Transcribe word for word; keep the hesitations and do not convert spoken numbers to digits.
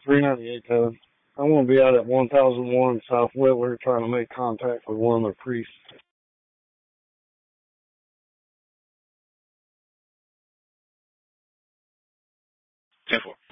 three ninety-eight, Kevin. I'm going to be out at one thousand one South Whitler trying to make contact with one of their priests. ten four.